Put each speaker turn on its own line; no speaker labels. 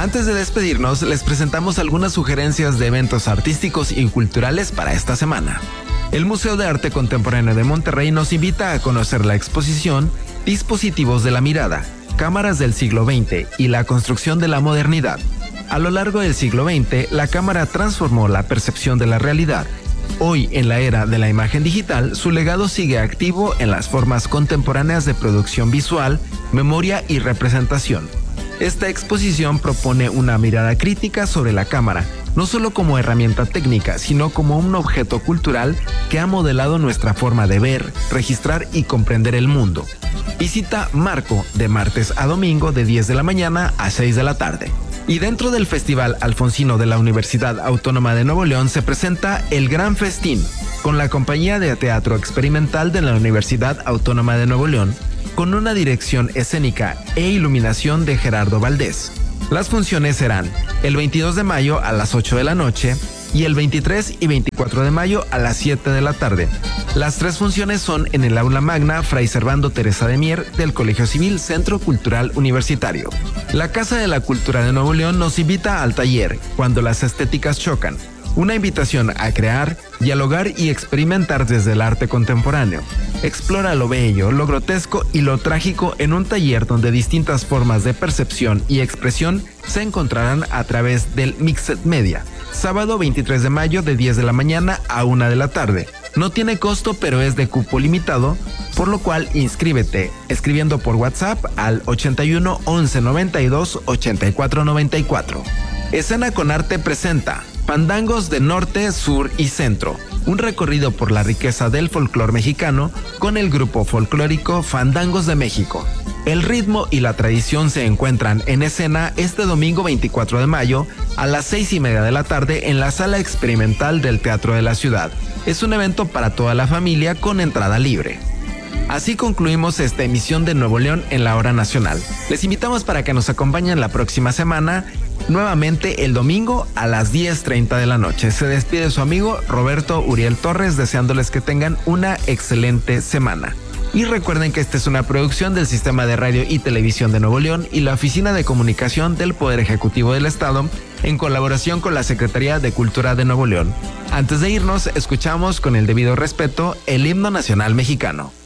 Antes de despedirnos, les presentamos algunas sugerencias de eventos artísticos y culturales para esta semana. El Museo de Arte Contemporáneo de Monterrey nos invita a conocer la exposición Dispositivos de la Mirada, Cámaras del siglo XX y la construcción de la modernidad. A lo largo del siglo XX, la cámara transformó la percepción de la realidad. Hoy, en la era de la imagen digital, su legado sigue activo en las formas contemporáneas de producción visual, memoria y representación. Esta exposición propone una mirada crítica sobre la cámara, no solo como herramienta técnica, sino como un objeto cultural que ha modelado nuestra forma de ver, registrar y comprender el mundo. Visita Marco de martes a domingo de 10 de la mañana a 6 de la tarde. Y dentro del Festival Alfonsino de la Universidad Autónoma de Nuevo León se presenta El Gran Festín, con la compañía de teatro experimental de la Universidad Autónoma de Nuevo León, con una dirección escénica e iluminación de Gerardo Valdés. Las funciones serán el 22 de mayo a las 8 de la noche y el 23 y 24 de mayo a las 7 de la tarde. Las 3 funciones son en el Aula Magna Fray Servando Teresa de Mier del Colegio Civil Centro Cultural Universitario. La Casa de la Cultura de Nuevo León nos invita al taller Cuando las estéticas chocan, una invitación a crear, dialogar y experimentar desde el arte contemporáneo. Explora lo bello, lo grotesco y lo trágico en un taller donde distintas formas de percepción y expresión se encontrarán a través del Mixed Media. Sábado 23 de mayo de 10 de la mañana a 1 de la tarde. No tiene costo, pero es de cupo limitado, por lo cual inscríbete escribiendo por WhatsApp al 81 11 92 84 94. Escena con Arte presenta Fandangos de Norte, Sur y Centro, un recorrido por la riqueza del folclore mexicano con el grupo folclórico Fandangos de México. El ritmo y la tradición se encuentran en escena este domingo 24 de mayo a las 6:30 de la tarde en la Sala Experimental del Teatro de la Ciudad. Es un evento para toda la familia con entrada libre. Así concluimos esta emisión de Nuevo León en la Hora Nacional. Les invitamos para que nos acompañen la próxima semana, nuevamente el domingo a las 10:30 de la noche. Se despide su amigo Roberto Uriel Torres, deseándoles que tengan una excelente semana. Y recuerden que esta es una producción del Sistema de Radio y Televisión de Nuevo León y la Oficina de Comunicación del Poder Ejecutivo del Estado, en colaboración con la Secretaría de Cultura de Nuevo León. Antes de irnos, escuchamos con el debido respeto el himno nacional mexicano.